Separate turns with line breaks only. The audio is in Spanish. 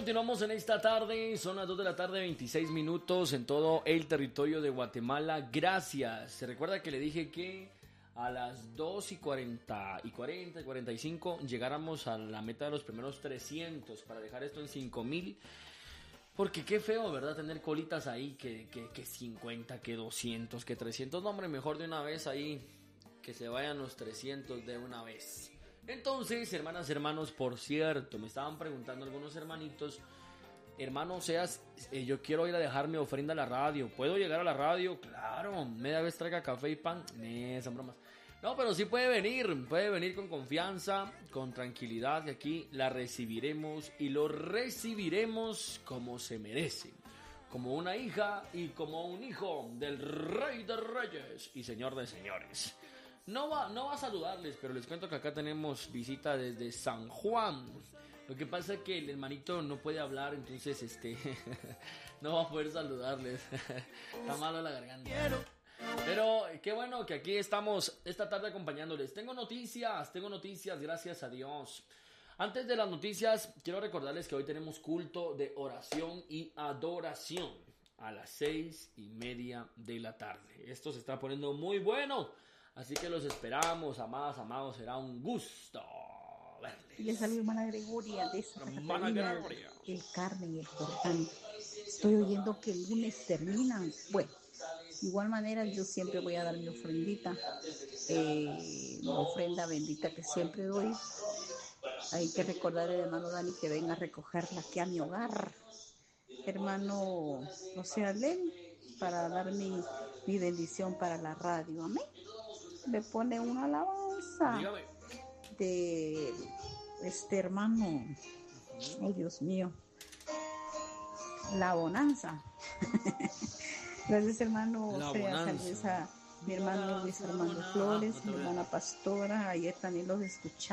continuamos en esta tarde, son las 2 de la tarde, 26 minutos en todo el territorio de Guatemala. Gracias. Se recuerda que le dije que a las 2:45 llegáramos a la meta de los primeros 300 para dejar esto en 5,000. Porque qué feo, ¿verdad? Tener colitas ahí que 50, que 200, que 300. No, hombre, mejor de una vez ahí que se vayan los 300 de una vez. Entonces, hermanas, hermanos, por cierto, me estaban preguntando algunos hermanitos, hermano, yo quiero ir a dejar mi ofrenda a la radio. ¿Puedo llegar a la radio? Claro, media vez traiga café y pan. Son bromas. No, pero sí puede venir con confianza, con tranquilidad, y aquí la recibiremos y lo recibiremos como se merece. Como una hija y como un hijo del Rey de Reyes y Señor de Señores. No va a saludarles, pero les cuento que acá tenemos visita desde San Juan. Lo que pasa es que el hermanito no puede hablar, entonces no va a poder saludarles. Está malo la garganta. Pero qué bueno que aquí estamos esta tarde acompañándoles. Tengo noticias, gracias a Dios. Antes de las noticias, quiero recordarles que hoy tenemos culto de oración y adoración a las 6:30 de la tarde. Esto se está poniendo muy bueno. Así que los esperamos, amados, será un gusto verles.
Les saludo, hermana Gregoria, de esa Catalina, el Carmen y el Jordán. Estoy oyendo que el lunes terminan. Bueno, de igual manera yo siempre voy a dar mi ofrendita, mi ofrenda bendita que siempre doy. Hay que recordar al hermano Dani que venga a recogerla aquí a mi hogar. Hermano, Len, para dar mi bendición para la radio. Amén. Le pone una alabanza. Dígame. De este hermano, oh Dios mío, La Bonanza. Gracias, hermano. Saludos a mi hermano Luis Armando Flores, mi hermana Pastora. Ayer también los escuchamos.